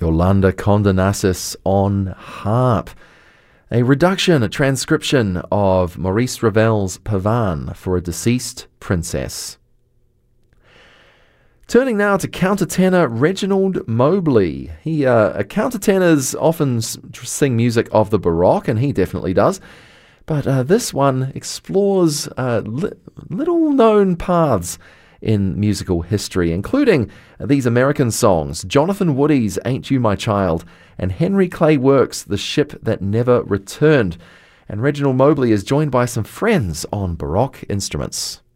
Yolanda Condonassis on harp. A reduction, a transcription of Maurice Ravel's Pavane for a Deceased Princess. Turning now to countertenor Reginald Mobley. Countertenors often sing music of the Baroque, and he definitely does. But this one explores little-known paths in musical history, including these American songs, Jonathan Woody's Ain't You My Child, and Henry Clay Work's The Ship That Never Returned. And Reginald Mobley is joined by some friends on Baroque instruments.